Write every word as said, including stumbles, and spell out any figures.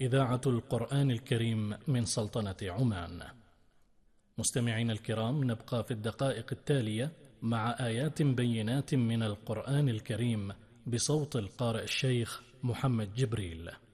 إذاعة القرآن الكريم من سلطنة عمان. مستمعين الكرام، نبقى في الدقائق التالية مع آيات بينات من القرآن الكريم بصوت القارئ الشيخ محمد جبريل.